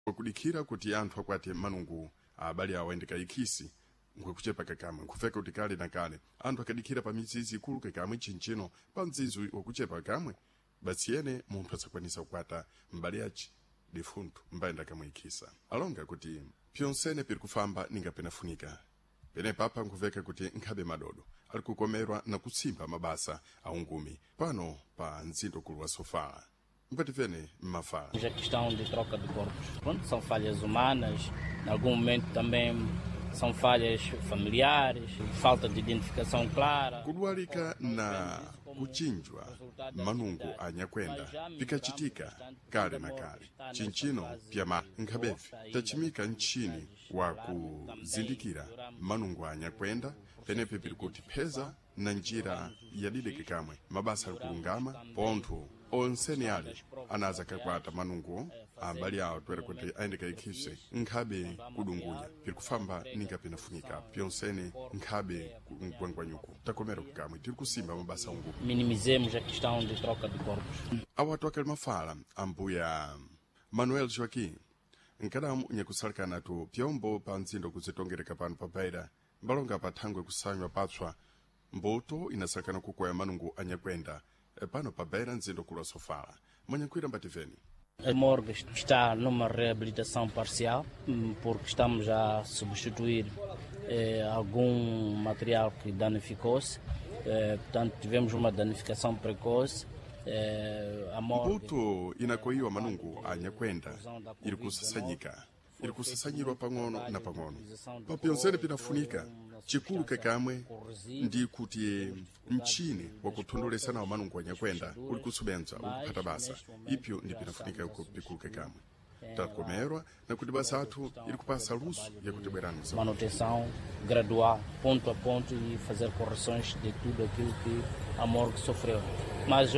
kudikhira kuti anthu akwati manungu abale awo ayendeka ikhisi nkuchepa kakamwe nkufeka kuti kale na kale anthu akadikhira pa mizizi ikulu kakamwe chinchino pa mzizi wakuchepa kamwe batsiyene munthu asakwanisa kukwata mbali yaci defunto mbayenda kamwe ikhisa alonga kuti pyonsene piri kufamba ninga penafunika pene papa nkuveka kuti nkhabe madodo ali kukomerwa na kutsimba mabasa a ungumi pano pa mzindo kulu wa Sofala mpativene mmafala. A questão de troca de corpos, pronto, são falhas humanas, em algum momento também são falhas familiares, falta de identificação clara. Kudwalika na kuchinjwa manungu anyakwenda pikachitika kale na kale chinchino pyama nkhabevi tachimika nchini wa kuzindikira manungu anyakwenda penepe piri kuti pheza na njira yadideke kamwe mabasa ali kulungama pontho onsene ali anaza kakwata manungu abali awo twere kuti ayendeka ikhise nkhabe kudungunya piri kufamba ninga penafunika pyonsene nkhabe mgwangwanyuko takomera kukamwe tiri kusimba mabasa ungu. Minimizemos a questão de troca de corpos. Awatu akali mafala ambuya Manuel Joaquim nkadamu nyakusalikana tu pyombo pa mzindo kuzitongereka pano pabaira mbalonga pathangwe kusanywa patswa mboto inasalikana kukwaya manungu anyakwenda pano pabaira mzindo kulu wa Sofala mwanyankwira mbativeni. A morgue está numa reabilitação parcial porque estamos a substituir algum material que danificou-se, portanto tivemos uma danificação precoce. Mboto inakoyiwa manungu anyakwenda ili kusasanyirwa pang'ono na pang'ono papyonsene pinafunika chikulu kakamwe ndi kuti mchini wakuthondolesana wa manungu anyakwenda uli kusubenza ukuphata basa ipyo ndi pinafunika pikulu kakamwe takomerwa na kuti basa athu ili kupasa luso yakuti bwerani manutenção gradual ponto a ponto e fazer correções de tudo aquilo que a morgue sofreu, mas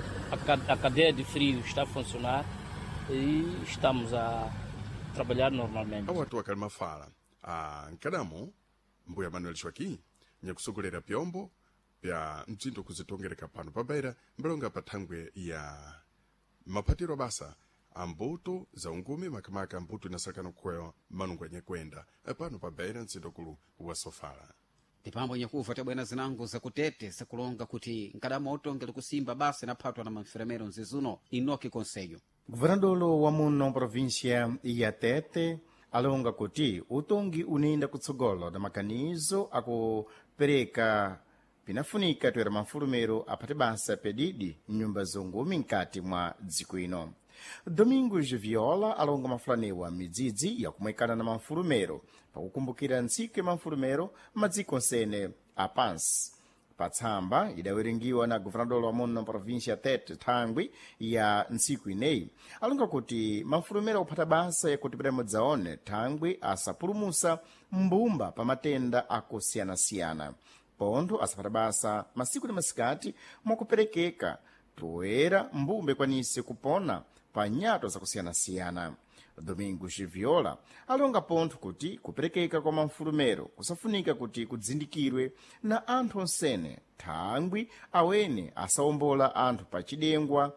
a cadeia de frio está a funcionar e estamos a trabalhar normalmente. Awatu akali mafala nkadamo mbuya Manuel Joaquim nyakusogolera pyombo pya mzindo kuzitongereka pano pabaira mbalonga pathangwe ya maphatiro basa ambuto za ungumi makamaka ambuto inasalikana kukwaya manungu anyakwenda pano pabaira mzindo kulu wa Sofala. Tipambo nyakuva tabwena zinango zakutete sakulonga kuti nkadamo otongela kusimba basa inaphatwa na maferemero nzizuno inoki konselho. Governador wa muno província ya Tete alonga kuti utongi uninda kutsogolo na makanizo akupereka pinafunika toera mafulumero aphate basa pedidi nyumba zongumi nkati mwa dziko ino. Domingos Viola alonga mafulanewa midzidzi yakumwekana na mafulumero pakukumbukira ntsike mafulumero madziko nsene apansi. Patsamba idawerengiwa na governador wa muno província Tete thangwi ya ntsiku ineyi alonga kuti mafulumero kuphata basa yakuti piremo dzaone thangwi asapulumusa mbumba pa matenda akusiyana-siyana pontho asaphata basa masiku ndi masikati mwakuperekeka toera mbumba ikwanise kupona pa nyato zakusiyana-siyana. Domingos Viola alonga pontho kuti kuperekeka kwa mafulumero kusafunika kuti kudzindikirwe na anthu onsene thangwi awene asawombola anthu pa chidengwa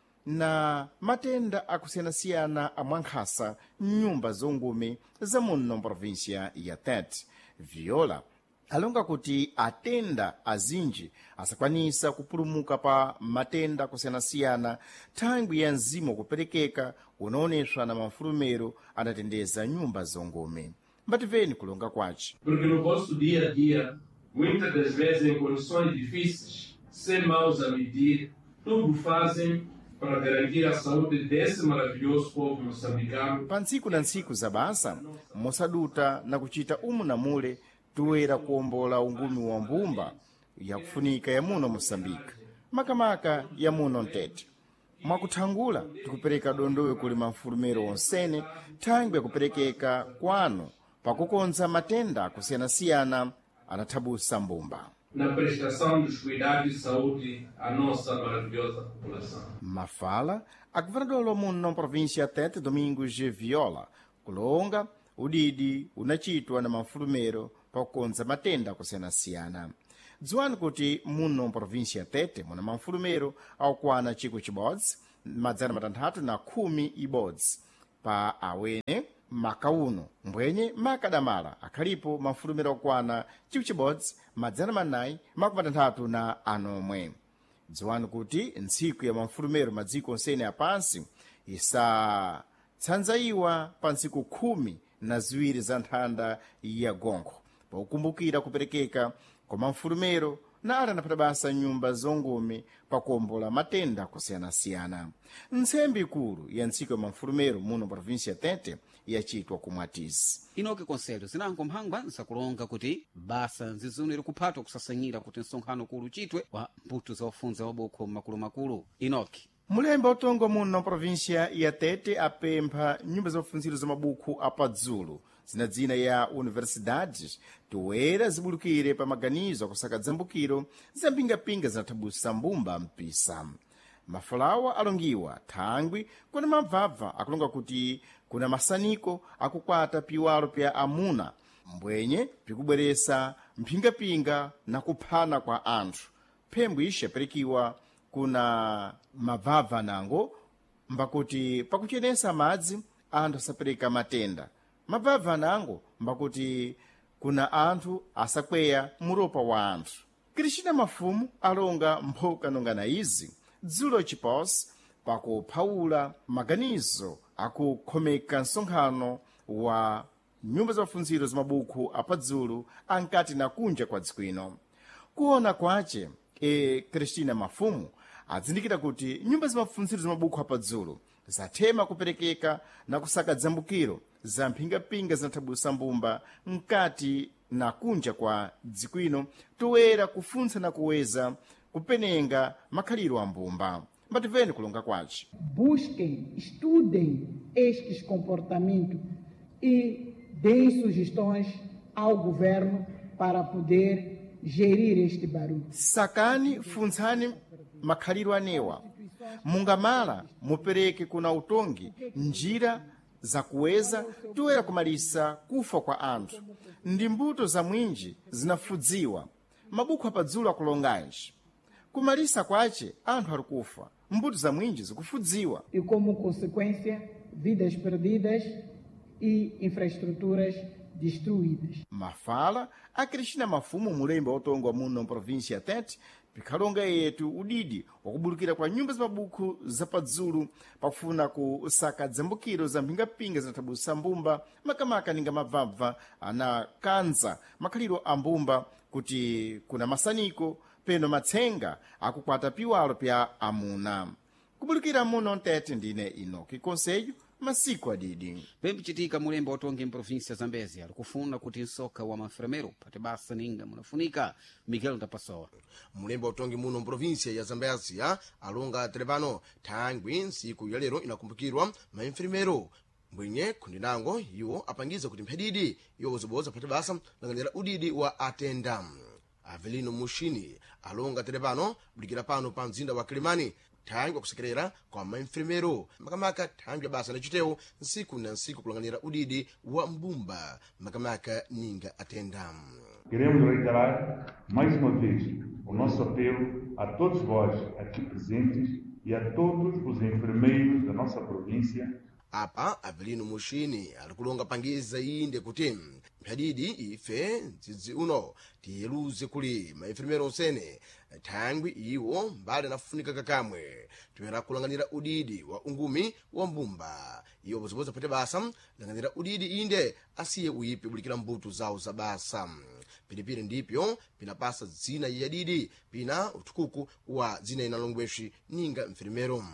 na matenda akusiyana-siyana amwankhasa nyumba zongumi za muno província ya Tete. Viola alonga kuti atenda azinji asakwanisa kupulumuka pa matenda kusiyana-siyana thangwi ya mzimu kuperekeka unaoneshwa na mafulumero adatendeza nyumba zongumi. Mbativeni kulonga kwaci. Porque no vosso dia a dia, muitas das vezes em condições difíceis, sem mãos a medir, tudo fazem para garantir a saúde desse maravilhoso povo moçambicano. Pa ntsiku na ntsiku za basa mosaduta na kuchita umu na mule toera kuombola ungumi wa mbumba yakufunika ya muno Moçambique makamaka ya muno Tete. Mwakuthangula tikupereka dondowe kuli mafulumero onsene thangwi yakuperekeka kwanu pakukonza matenda akusiyana-siyana anathabusa mbumba. Na prestação dos cuidados de saúde à nossa maravilhosa população. Mafala a governador wa muno província Tete Domingos Viola kulonga udidi unachitwa na mafulumero pakukonza matenda akusiyana-siyana. Dziwani kuti muno província Tete muna mafulumero akukwana chiko chibodzi madzana matanthatu na khumi ibodzi pa awene makauno mbwenye makadamala akhalipo mafulumiro okwana chibodzi madzana manayi makumi atanthatu na anomwe. dziwani kuti ntsiku ya mafulumiro madziko onsene apansi isatsanzayiwa pa ntsiku 12 za nthanda ya gonkho pakukumbukira kuperekeka kwa mafulumiro na ali anapata basa nyumba zongume pakuombola matenda kusiyanasiyana. ntsembe ikulu ya ntsiku ya mafulumiro muno provinsi ya Tete yachitwa kumwatizi. inoke konselho zinango mphangwa nsakulonga kuti basa nzizunu ili kuphatwa kusasanyira kuti nsonkhano kulu uchitwe wa mputu za ufunza wabukho makulu inoke mulembe otongwa muno provinsia ya Tete apempha nyumba za ufunziro za mabukhu apadzulu zina dzina ya universidade toera zibulukire pa maganizo akusaka dzambukiro zambingapinga zinathabusa mbumba mpisa. mafulawa alongiwa thangwi kuna mabvabva akulonga kuti kuna masaniko akukwata piwalo pya amuna mbwenye pikubweresa mphingapinga na kuphana kwa anthu. phembo ixe aperikiwa kuna mabvabva nango mbakuti pakuchenesa madzi anthu asapereka matenda. mabvabva nango mbakuti kuna anthu asakweya muropa wa anthu. Cristina Mafumu alonga mphoka nongana izi dzulo chipos pakuphawula maganizo akukhomeka nsonkhano wa nyumba za mafunziro za mabukhu apadzulu ankati na kunja kwa dziko ino. kuona kwace Cristina Mafumu adzindikira kuti nyumba za mafunziro za mabukhu apadzulu zathema kuperekeka na kusaka dzambukiro za mphingapinga zinathabusa mbumba mkati na kunja kwa dziko ino toera kufunsa na kuweza kupenenga makhaliro a mbumba. mbativeni kulonga kwace. Busquem, estudem estes comportamentos e deem sugestões ao governo para poder gerir este barulho. sakani funtsani makhaliro anewa mungamala mupereke kuna utongi njira za kuweza toera kumalisa kufa kwa anthu. ndi mbuto za mwinji zinafudziwa mabukhu apadzulu akulonganji kumalisa kwace anthu ali kufa mbuto za mwinji zikufudziwa. E como consequência, vidas perdidas e infraestruturas destruídas. mafala a Cristina Mafumu mulembe otongwa muno provinsia ya Tete pikhalonga yetu udidi wakubulukira kwa nyumba za mabukhu zapadzulu pakufuna kusaka dzambukiro za mphingapinga zinathabusa mbumba makamaka ninga mabvabva anakanza makhaliro a mbumba kuti kuna masaniko peno matsenga akukwata piwalo pya amuna. kubulukira muno Tete ndine Inoki Konselho masiku adidi. pembichitika mulembe otonga mprovinsia Zambezi ali kufuna kuti nsoka wa mafremero pate basa ninga munafunika. Miguel Ndapasowa mulembe otongi muno mprovinsia ya Zambezi alonga telepano thangwi nsiku ya lero inakumbukirwa maenfermero mbwenye kundinango iwo apangiza kuti mphedidi iwo zoboza pate basa langanira udidi wa atenda. Avelino Mushini alonga telepano bulikira pano pa mzinda wa Kilimani thangwi akusekerera kwa maenfermero makamaka thangwi ya basa nachitewo nsiku na nsiku kulanganira udidi wa mbumba makamaka ninga atenda. Queremos reiterar mais uma vez o nosso apelo a todos vós aqui presentes e a todos os enfermeiros da nossa província. Apa Avelino Mushini alikulonga pangiza inde kuti mphadidi ife ndzidzi uno tiyeluze kuli maenfermero onsene thangwi iwo mbali anafunika kakamwe toera kulanganira udidi wa ungumi wa mbumba iwo bozoboza pate basa langanira udidi inde asiye uyipe bulikira mbuto zawo za basa. pilipili ndipyo pinapasa dzina yadidi pina utukuku wa dzina inalongweshi ninga mfermero.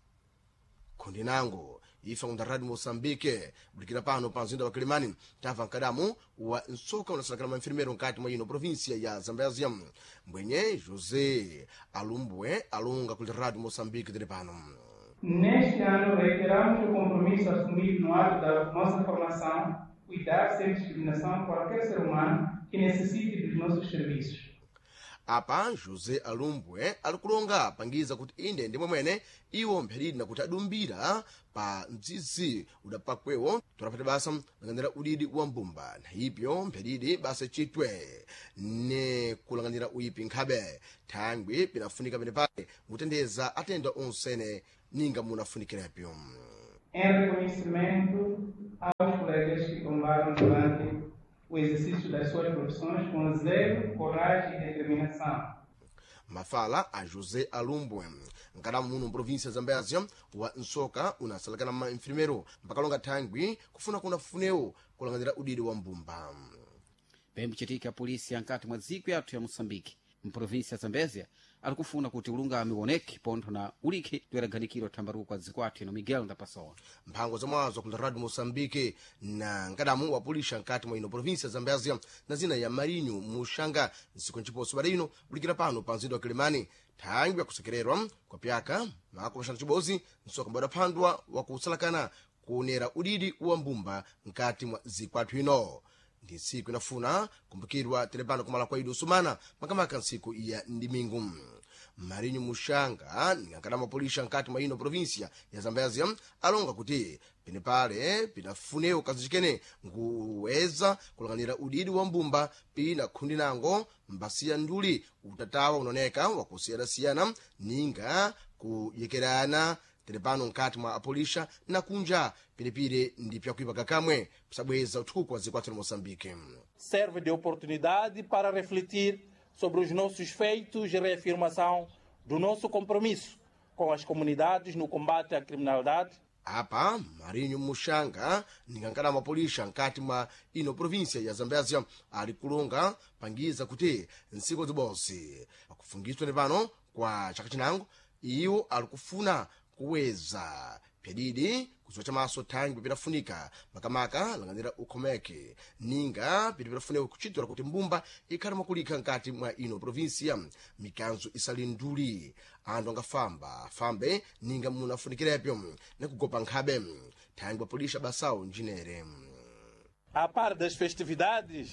kundinango ifa kundaradi Moçambique bulikira pano pa mzinda wa Kilimani tava nkadamu wa nsoka unasalakana maenfermero nkati mwa ino provinsia ya Zambezi mbwenye José Alumbwe alonga kuliradi Moçambique dele pano. Neste ano reiteramos o compromisso assumido no ato da nossa formação, cuidar sem discriminação qualquer ser humano que necessite dos nossos serviços. Apa José Alumbwe alikulonga pangiza kuti inde ndimwe mwene iwo mphedidi na kuti adumbira pa mdzidzi udapakwewo turapate basa langanira udidi wa mbumba na ipyo mphedidi basa chitwe ne kulanganira uyipi nkhabe thangwi pinafunika pene pale mutendeza atenda onsene ninga munafunikirapyo. em reconhecimento aos colegas que tombaram durante o exercício das suas profissões com zelo, coragem e determinação. mafala a José Alumbwe nkadamu muno província ya Zambézia wa nsoka unasalakana ma enfermeiro mpakalonga thangwi kufuna kuna funewo kulanganira udidi wa mbumba. pembe chitika polisi ankati mwa dziko yathu ya Moçambique mprovíncia ya Zambézia ali kufuna kuti ulungami uoneke pontho na ulike toeraganizikira thambaruko kwa dziko athu ino Miguel Ndapasowa. mphango zamwazo kula radio Moçambique na nkadamu wa polisi ankati mwa ino província ya Zambézia na zina ya Marinho Mushanga nsiku nchiposo bada ino ulikira pano pa mzinda wa Kilimani thangwi ya kusekererwa kwa pyaka makomashana chibozi nsoka mbada phandwa wa kusalakana kuonera udidi wa mbumba nkati mwa dziko athu ino. ndi ntsiku inafuna kumbukirwa telepano kumala kwa idu sumana makamaka ntsiku ya ndimingu. Marinho Mushanga ngankadama polisha nkati mwa ino província ya Zambézia alonga kuti penepale pinafunewo kazichikene nguweza kulanganira udidi wa mbumba pina khundi nango mbasiya nduli utatawa unaoneka wakusiyana-siyana ninga kuyekerana telepano nkati mwa apolisha na kunja pilipile ndi pyakuipa kakamwe pisabweza uthuku wa dziko athu la Moçambique. Serve de oportunidade para refletir sobre os nossos feitos e reafirmação do nosso compromisso com as comunidades no combate à criminalidade. Apa Marinho Mushanga ningankadama polisha nkati mwa ino província ya Zambézia ali kulonga pangiza kuti nsiku zibonse akufungiswa nepano kwa chaka chinango iwo ali kufuna kuweza pedidi kuzocha maso thangwi pitafunika makamaka langanira ukhomeke ninga pitafunewo kuchitira kuti mbumba ikhali makulika nkati mwa ino província mikanzo isali nduli anthu angafamba fambe ninga munafunikirepo nekugopa nkhabe thangwi apolisha basawo njinere. A par das festividades,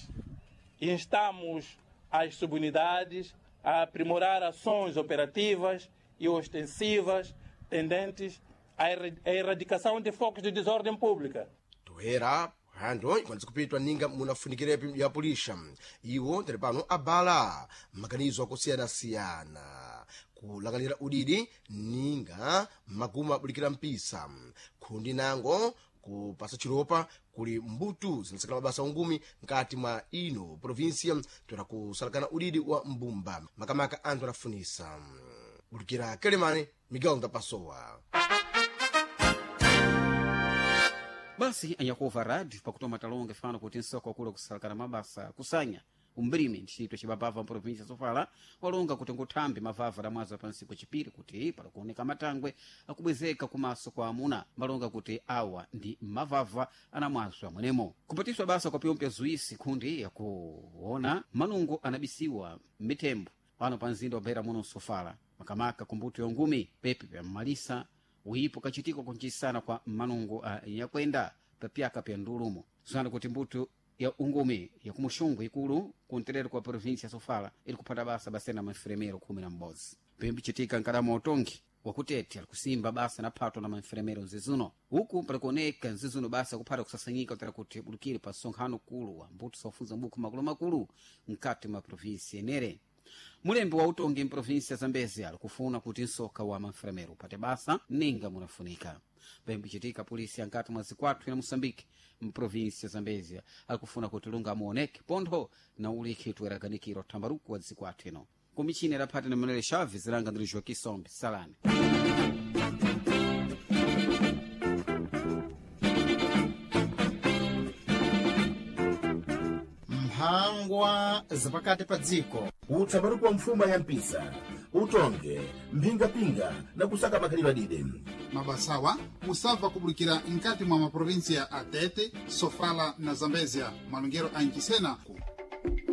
instamos as subunidades a aprimorar ações operativas e ostensivas tendentes à erradicação de focos de desordem pública. Toera hando ikwanza kupitwa ninga munafunikirepo ya polisha iwo telepano abala maganizo akusiyana-siyana kulanganira udidi ninga maguma abulikira mpisa khundi nango kupasa chiropa kuli mbutu zinasakala mabasa ungumi nkati mwa ino província toera kusalakana udidi wa mbumba makamaka anthu anafunisa. Bulikira Kilimani, Miguel Ndapasowa. basi anyakuva radio pakutoma talonga fano kuti nsoko kule kusalakana mabasa kusanya umbrime ntchito cibabava mprovíncia Sofala walonga kuti nguthambi mavava la mwazi pansi kwa chipiri kuti pala kuoneka matangwe akubwezeka kumaso kwa amuna malonga kuti awa ndi mavava anamwazi amwenemo kupatiswa basa kwa pyompya zuisi khundi yakuona manungo anabisiwa mitembo pano pa mzinda wa Beira muno Sofala makamaka kumbuto yongumi pepe pya mmalisa uyipo kachitiko kunchisana kwa manungo yakwenda papyaka pya ndulumo sana kuti mbuto ya ungumi ya kumushungu ikulu kunterero kwa província Sofala ili kupata basa basena maenfermeiro 11 pembe chitika nkadama otongi wakutete ali kusimba basa na pato na maenfermeiro nzizuno huku palikuoneka nzizuno basa kupata kusasanyika utera kuti bulukire pa sonkhano kulu wa mbuto sofuza mbuku makulu nkati ma província enere. Mulembe wa utongi mprovíncia Zambézia ali kufuna kuti nsoka wa maenfermeiro upate basa ninga munafunika pembe chitika polisi ankati mwa zikwathu ya Moçambique mprovíncia Zambézia ali kufuna kuti ulungami uoneke pontho na ulike toeraganizikira thambaruko wa zikwathu ino kumichini adapata na Manuel Chaves zilanga ndiri Joaquim Sombe Salani. mphangwa zapakati pa dziko uthambaruko wa mfuma ya mpisa utonge mphingapinga na kusaka makhalidwe adide mabasawa musava kubulikira nkati mwa maprovinsia a Tete, Sofala na Zambézia malungero a Ncisena.